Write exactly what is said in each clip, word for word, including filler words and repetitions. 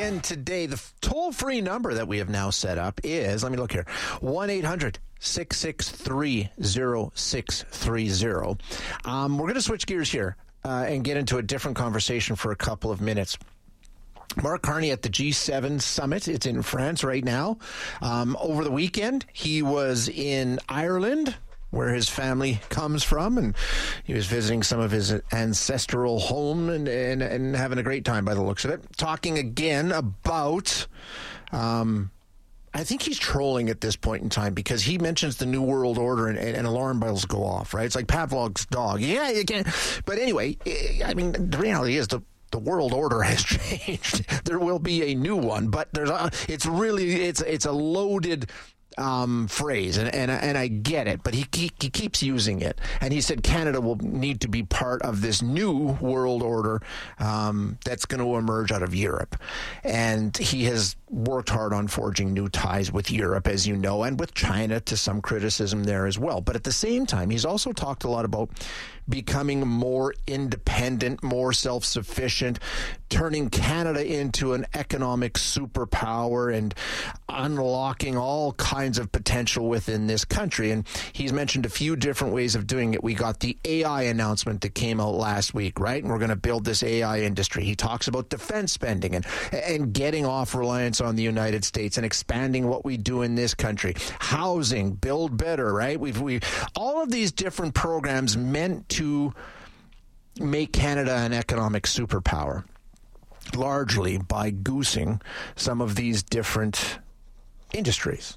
Again today, the toll-free number that we have now set up is, let me look here, one eight hundred six six three oh six three oh. Um, we're going to switch gears here uh, and get into a different conversation for a couple of minutes. Mark Carney at the G seven summit. It's in France right now. Um, over the weekend, he was in Ireland, where his family comes from, and he was visiting some of his ancestral home and, and, and having a great time by the looks of it. Talking again about, um, I think he's trolling at this point in time because he mentions the New World Order and, and, and alarm bells go off, right? It's like Pavlov's dog. Yeah, you can. But anyway, I mean, the reality is the The world order has changed. There will be a new one, but there's a, it's really it's it's a loaded um, phrase, and, and and I get it, but he, he he keeps using it, and he said Canada will need to be part of this new world order um, that's going to emerge out of Europe, and he has worked hard on forging new ties with Europe, as you know, and with China to some criticism there as well. But at the same time, he's also talked a lot about becoming more independent, more self-sufficient, turning Canada into an economic superpower and unlocking all kinds of potential within this country. And he's mentioned a few different ways of doing it. We got the A I announcement that came out last week, right? And we're going to build this A I industry. He talks about defense spending and, and getting off reliance on the United States and expanding what we do in this country. Housing, build better, right? We've we all of these different programs meant to make Canada an economic superpower, largely by goosing some of these different industries.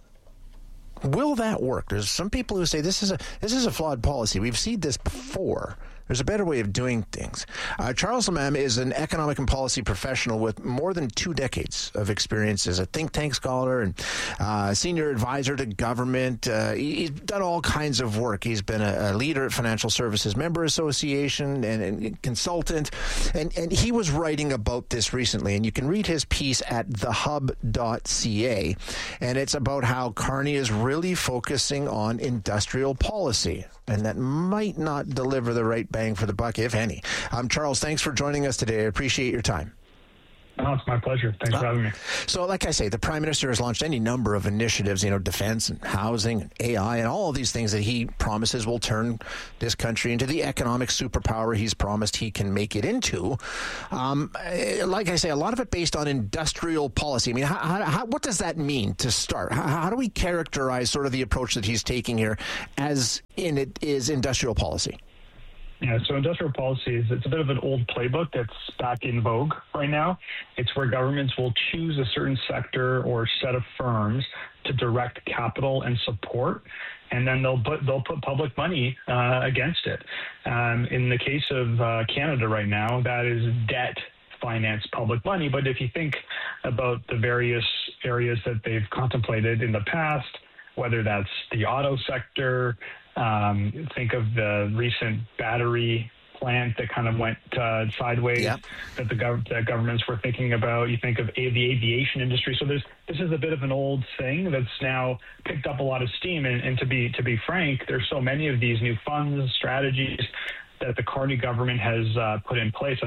Will that work? There's some people who say this is a this is a flawed policy. We've seen this before. There's a better way of doing things. Uh, Charles Lamam is an economic and policy professional with more than two decades of experience as a think tank scholar and uh, senior advisor to government. Uh, he, he's done all kinds of work. He's been a, a leader at Financial Services Member Association and, and consultant. And, and he was writing about this recently, and you can read his piece at the hub dot c a. And it's about how Carney is really focusing on industrial policy, and that might not deliver the right bang for the buck, if any. Um, Charles, thanks for joining us today. I appreciate your time. Oh, it's my pleasure. Thanks uh, for having me. So, like I say, the Prime Minister has launched any number of initiatives, you know, defense and housing and A I and all of these things that he promises will turn this country into the economic superpower he's promised he can make it into. Um, like I say, a lot of it based on industrial policy. I mean, how, how, what does that mean to start? How, how do we characterize sort of the approach that he's taking here as in it is industrial policy? Yeah, so industrial policy is it's a bit of an old playbook that's back in vogue right now. It's where governments will choose a certain sector or set of firms to direct capital and support, and then they'll put they'll put public money uh, against it. Um, in the case of uh, Canada right now, that is debt finance public money. But if you think about the various areas that they've contemplated in the past, whether that's the auto sector, Um, think of the recent battery plant that kind of went uh, sideways yep. that the gov- that governments were thinking about. You think of a- the aviation industry. So there's this is a bit of an old thing that's now picked up a lot of steam. And, and to be to be frank, there's so many of these new funds, strategies that the Carney government has uh, put in place.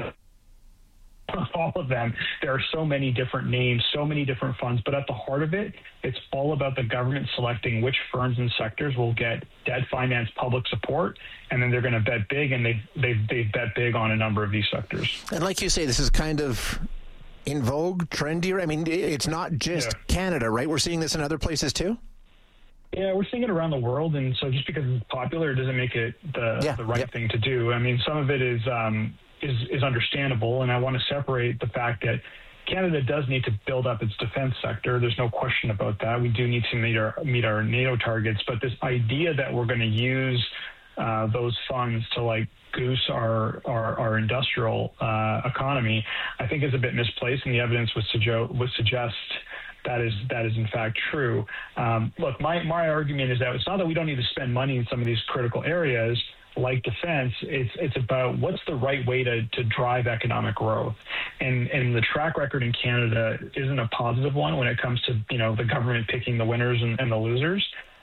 All of them. There are so many different names, so many different funds, but at the heart of it, it's all about the government selecting which firms and sectors will get debt finance public support, and then they're going to bet big, and they they they bet big on a number of these sectors. And like you say, this is kind of in vogue, trendier. I mean, it's not just yeah. Canada, right? We're seeing this in other places too. Yeah, we're seeing it around the world, and so just because it's popular doesn't make it the yeah. the right yep. thing to do. I mean, some of it is. Um, Is, is understandable, and I want to separate the fact that Canada does need to build up its defense sector. There's no question about that. We do need to meet our meet our NATO targets, but this idea that we're going to use uh, those funds to like goose our our, our industrial uh, economy, I think is a bit misplaced, and the evidence would suggest would suggest that is that is in fact true. Um, look, my my argument is that it's not that we don't need to spend money in some of these critical areas like defense. It's it's about what's the right way to, to drive economic growth. And and the track record in Canada isn't a positive one when it comes to, you know, the government picking the winners and, and the losers.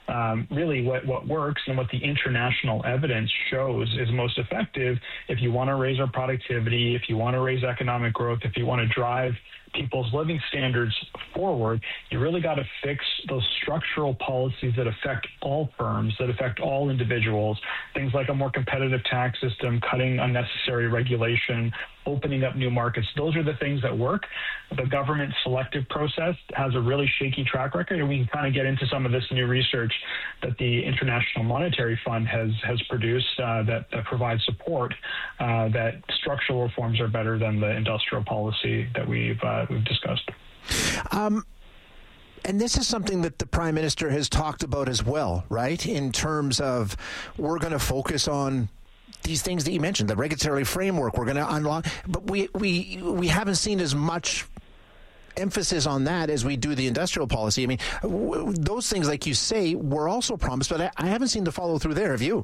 um, really what, what works and what the international evidence shows is most effective if you want to raise our productivity, if you want to raise economic growth, if you want to drive people's living standards forward, you really got to fix those structural policies that affect all firms, that affect all individuals, things like a more competitive tax system, cutting unnecessary regulation, opening up new markets. Those are the things that work. The government selective process has a really shaky track record, and we can kind of get into some of this new research that the International Monetary Fund has has produced uh, that, that provides support uh, that structural reforms are better than the industrial policy that we've uh, we've discussed. Um. And this is something that the Prime Minister has talked about as well, right? In terms of we're going to focus on these things that you mentioned, the regulatory framework, we're going to unlock, but we, we, we haven't seen as much emphasis on that as we do the industrial policy. I mean, w- those things, like you say, were also promised, but I, I haven't seen the follow through there. Have you?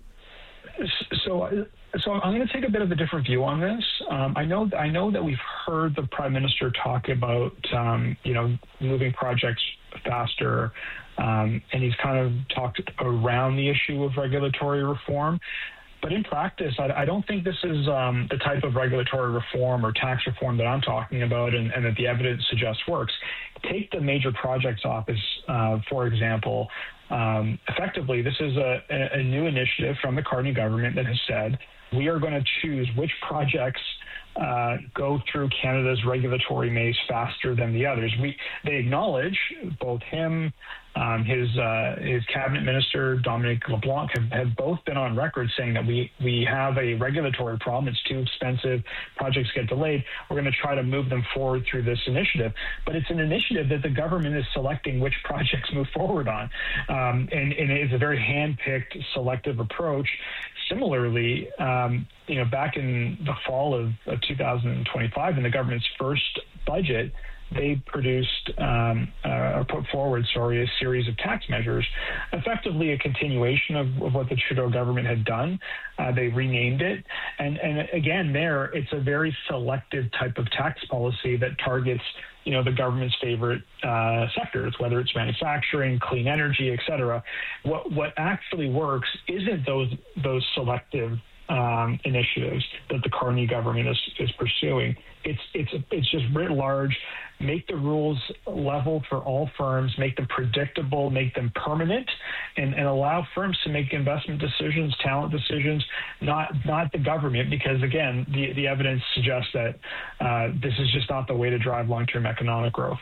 So, so I'm going to take a bit of a different view on this. Um, I know, I know that we've heard the Prime Minister talk about, um, you know, moving projects faster, um, and he's kind of talked around the issue of regulatory reform. But in practice, I, I don't think this is um, the type of regulatory reform or tax reform that I'm talking about and, and that the evidence suggests works. Take the major projects office, uh, for example. Um, effectively, this is a, a new initiative from the Carney government that has said, we are going to choose which projects uh, go through Canada's regulatory maze faster than the others. We they acknowledge, both him, um, his uh, his cabinet minister Dominic LeBlanc have, have both been on record saying that we we have a regulatory problem. It's too expensive. Projects get delayed. We're going to try to move them forward through this initiative. But it's an initiative that the government is selecting which projects move forward on, um, and, and it's a very hand-picked, selective approach. Similarly, um, you know, back in the fall of, of two thousand twenty-five, in the government's first budget, they produced um, uh, or put forward, sorry, a series of tax measures, effectively a continuation of, of what the Trudeau government had done. Uh, they renamed it, and and again, there it's a very selective type of tax policy that targets, you know, the government's favorite uh, sectors, whether it's manufacturing, clean energy, et cetera. What what actually works isn't those those selective um, initiatives that the Carney government is, is pursuing. It's it's it's just writ large. Make the rules level for all firms, make them predictable, make them permanent, and, and allow firms to make investment decisions, talent decisions, not not the government, because again, the, the evidence suggests that uh, this is just not the way to drive long-term economic growth.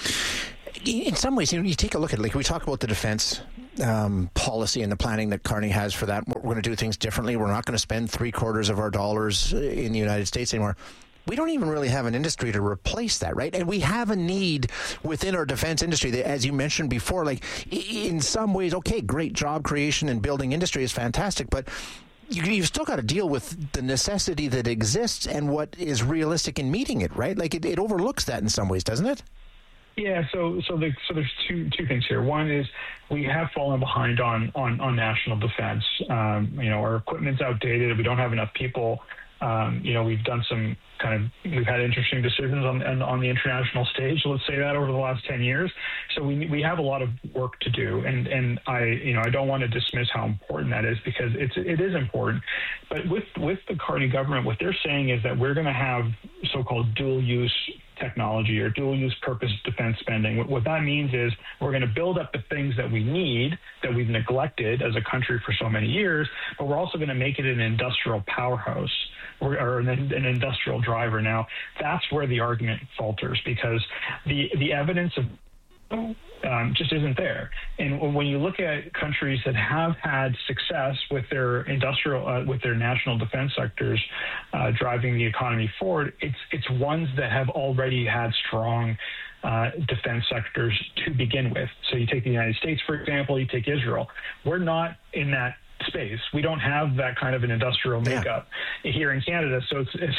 In some ways, you know, you take a look at, like, we talk about the defense um, policy and the planning that Carney has for that. We're going to do things differently. We're not going to spend three quarters of our dollars in the United States anymore. We don't even really have an industry to replace that, right? And we have a need within our defense industry that, as you mentioned before, like, in some ways, okay, great job creation and building industry is fantastic, but you, you've still got to deal with the necessity that exists and what is realistic in meeting it, right? Like, it, it overlooks that in some ways, doesn't it? Yeah, so so, the, so there's two two things here. One is we have fallen behind on on, on national defense. Um, you know, our equipment's outdated. We don't have enough people. Um, you know, we've done some kind of, we've had interesting decisions on, on on the international stage, let's say that, over the last ten years. So we we have a lot of work to do, and and I you know I don't want to dismiss how important that is, because it's it is important. But with with the Carney government, what they're saying is that we're going to have so-called dual use technology or dual use purpose defense spending. What, what that means is we're going to build up the things that we need, that we've neglected as a country for so many years, but we're also going to make it an industrial powerhouse or, or an, an industrial driver. Now, that's where the argument falters, because the the evidence of Um, just isn't there. And when you look at countries that have had success with their industrial, uh, with their national defense sectors uh, driving the economy forward, it's it's ones that have already had strong uh, defense sectors to begin with. So you take the United States, for example, you take Israel. We're not in that space. We don't have that kind of an industrial makeup yeah. here in Canada. So it's, it's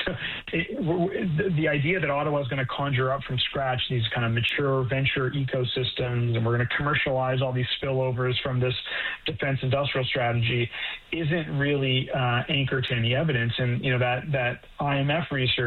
it, the idea that Ottawa is going to conjure up from scratch these kind of mature venture ecosystems, and we're going to commercialize all these spillovers from this defense industrial strategy, isn't really uh, anchored to any evidence. And you know that that I M F research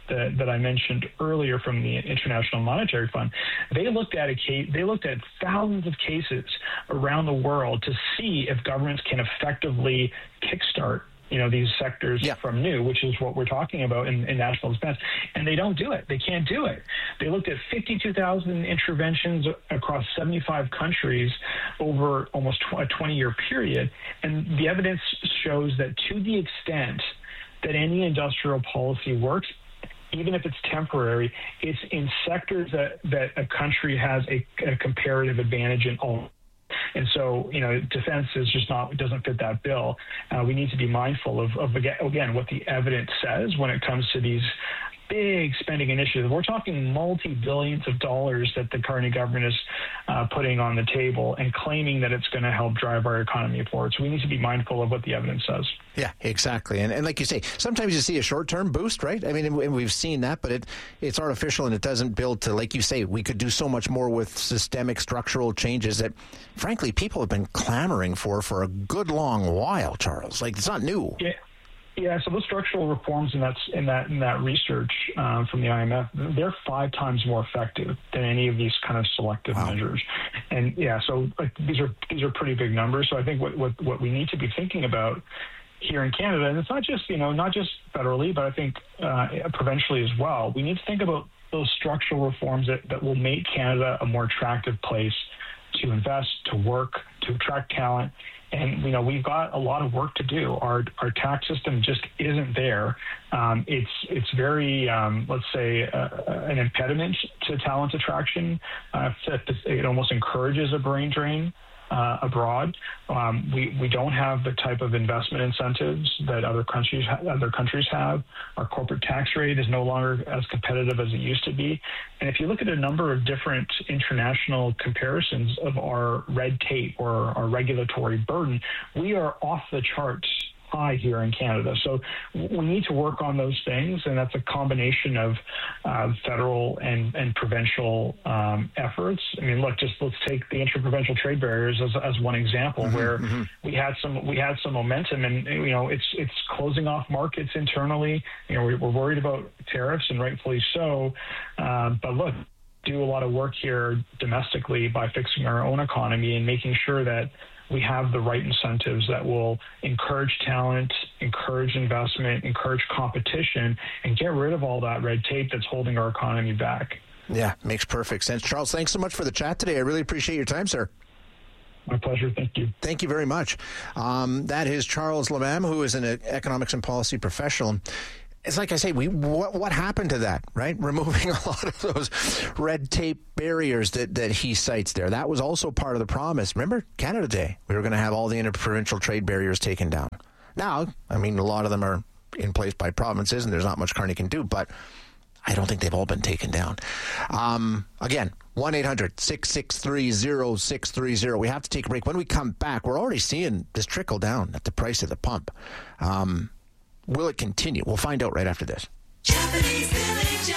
that, that I mentioned earlier from the International Monetary Fund, they looked at a case, they looked at thousands of cases around the world to see if governments can effectively kickstart you know, these sectors yeah. from new, which is what we're talking about in, in national defense. And they don't do it. They can't do it. They looked at fifty-two thousand interventions across seventy-five countries over almost a twenty-year period. And the evidence shows that to the extent that any industrial policy works, even if it's temporary, it's in sectors that, that a country has a, a comparative advantage in all. And so, you know, defense is just not, doesn't fit that bill. Uh, we need to be mindful of, of, again, what the evidence says when it comes to these big spending initiatives. We're talking multi-billions of dollars that the Carney government is uh, putting on the table and claiming that it's going to help drive our economy forward. So we need to be mindful of what the evidence says. Yeah, exactly. And, and like you say, sometimes you see a short-term boost, right? I mean, and we've seen that, but it it's artificial and it doesn't build to, like you say, we could do so much more with systemic structural changes that, frankly, people have been clamoring for for a good long while, Charles. Like, it's not new. Yeah. Yeah, so those structural reforms in that in that in that research um, from the I M F, they're five times more effective than any of these kind of selective wow. measures. And yeah, so like, these are these are pretty big numbers. So I think what, what what we need to be thinking about here in Canada, and it's not just you know not just federally, but I think uh, provincially as well. We need to think about those structural reforms that, that will make Canada a more attractive place to invest, to work, to attract talent. And, you know, we've got a lot of work to do. Our our tax system just isn't there. Um, it's it's very, um, let's say, uh, an impediment to talent attraction. Uh, it almost encourages a brain drain uh, abroad. Um, we we don't have the type of investment incentives that other countries ha- other countries have. Our corporate tax rate is no longer as competitive as it used to be. And if you look at a number of different international comparisons of our red tape or our regulatory burden, we are off the charts high here in Canada. So we need to work on those things, and that's a combination of uh, federal and, and provincial um, efforts. I mean, look, just let's take the interprovincial trade barriers as, as one example, mm-hmm, where mm-hmm. we had some we had some momentum, and you know, it's it's closing off markets internally. You know, we're, we're worried about tariffs, and rightfully so. Uh, but look, do a lot of work here domestically by fixing our own economy and making sure that we have the right incentives that will encourage talent, encourage investment, encourage competition, and get rid of all that red tape that's holding our economy back. Yeah, makes perfect sense. Charles, thanks so much for the chat today. I really appreciate your time, sir. My pleasure. Thank you. Thank you very much. Um, that is Charles Lemam, who is an economics and policy professional. It's like I say, we what, what happened to that, right? Removing a lot of those red tape barriers that, that he cites there. That was also part of the promise. Remember, Canada Day, we were going to have all the interprovincial trade barriers taken down. Now, I mean, a lot of them are in place by provinces, and there's not much Carney can do, but I don't think they've all been taken down. Um, again, one eight hundred six six three zero six three zero. We have to take a break. When we come back, we're already seeing this trickle down at the price of the pump. Um Will it continue? We'll find out right after this. Japanese Village.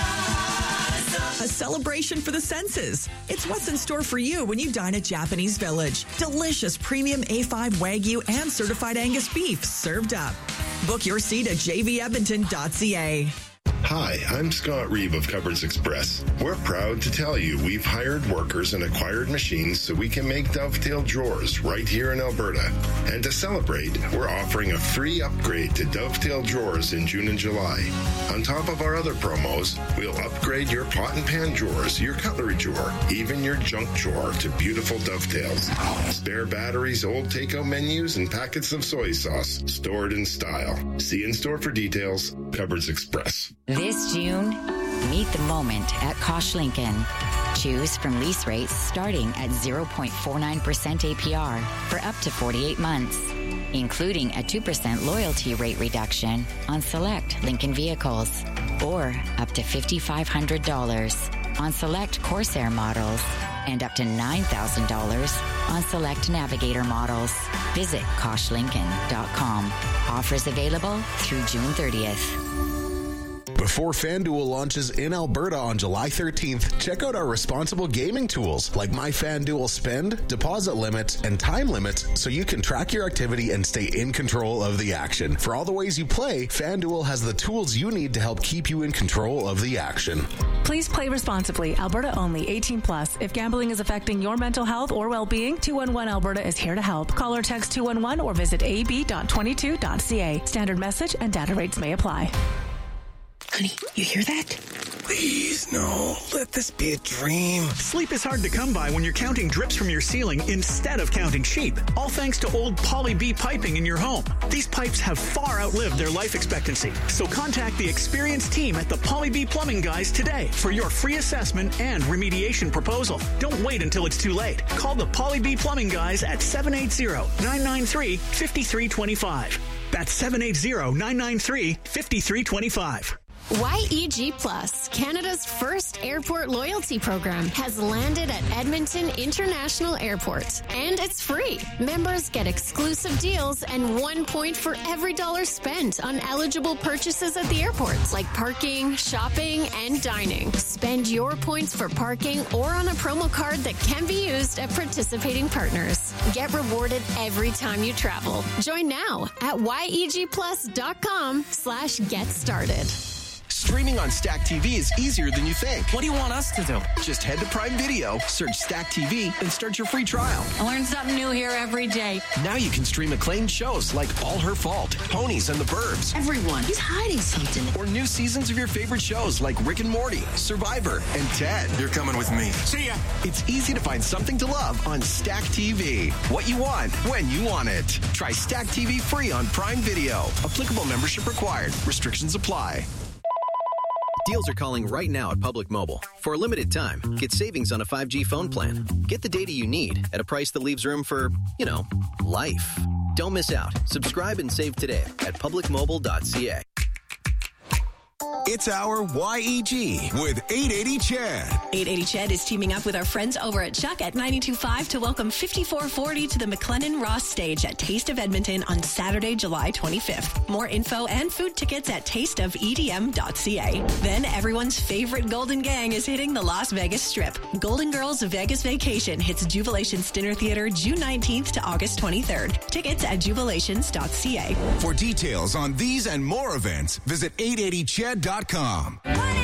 A celebration for the senses. It's what's in store for you when you dine at Japanese Village. Delicious premium A five Wagyu and certified Angus beef served up. Book your seat at j v edmonton dot c a. Hi, I'm Scott Reeve of Cupboards Express. We're proud to tell you we've hired workers and acquired machines so we can make Dovetail drawers right here in Alberta. And to celebrate, we're offering a free upgrade to Dovetail drawers in June and July. On top of our other promos, we'll upgrade your pot and pan drawers, your cutlery drawer, even your junk drawer to beautiful Dovetails. Spare batteries, old takeout menus, and packets of soy sauce stored in style. See in store for details. Cupboards Express. This June, meet the moment at Kosh Lincoln. Choose from lease rates starting at zero point four nine percent A P R for up to forty-eight months, including a two percent loyalty rate reduction on select Lincoln vehicles, or up to five thousand five hundred dollars on select Corsair models, and up to nine thousand dollars on select Navigator models. Visit kosh lincoln dot com. Offers available through June thirtieth. Before FanDuel launches in Alberta on July thirteenth, check out our responsible gaming tools like My FanDuel Spend, deposit limits, and time limits so you can track your activity and stay in control of the action. For all the ways you play, FanDuel has the tools you need to help keep you in control of the action. Please play responsibly. Alberta only. eighteen plus. If gambling is affecting your mental health or well-being, two one one Alberta is here to help. Call or text two one one or visit a b dot twenty-two dot c a. Standard message and data rates may apply. Honey, you hear that? Please, no. Let this be a dream. Sleep is hard to come by when you're counting drips from your ceiling instead of counting sheep. All thanks to old Poly B piping in your home. These pipes have far outlived their life expectancy. So contact the experienced team at the Poly B Plumbing Guys today for your free assessment and remediation proposal. Don't wait until it's too late. Call the Poly B Plumbing Guys at seven eight zero, nine nine three, five three two five. That's seven eight zero, nine nine three, five three two five. Y E G Plus, Canada's first airport loyalty program, has landed at Edmonton International Airport. And it's free. Members get exclusive deals and one point for every dollar spent on eligible purchases at the airport, like parking, shopping, and dining. Spend your points for parking or on a promo card that can be used at participating partners. Get rewarded every time you travel. Join now at y e g plus dot com slash get started. Streaming on Stack T V is easier than you think. What do you want us to do? Just head to Prime Video, search Stack T V, and start your free trial. I learn something new here every day. Now you can stream acclaimed shows like All Her Fault, Ponies and the Burbs. Everyone, he's hiding something. Or new seasons of your favorite shows like Rick and Morty, Survivor, and Ted. You're coming with me. See ya. It's easy to find something to love on Stack T V. What you want, when you want it. Try Stack T V free on Prime Video. Applicable membership required. Restrictions apply. Deals are calling right now at Public Mobile. For a limited time, get savings on a five G phone plan. Get the data you need at a price that leaves room for, you know, life. Don't miss out. Subscribe and save today at public mobile dot c a. It's our Y E G with eight eighty C H E D. eight eighty C H E D is teaming up with our friends over at Chuck at ninety-two point five to welcome fifty-four forty to the McLennan Ross stage at Taste of Edmonton on Saturday, July twenty-fifth. More info and food tickets at taste of e d m dot c a. Then everyone's favorite Golden Gang is hitting the Las Vegas Strip. Golden Girls Vegas Vacation hits Jubilations Dinner Theater June nineteenth to August twenty-third. Tickets at jubilations dot c a. For details on these and more events, visit eight eighty C H E D dot com.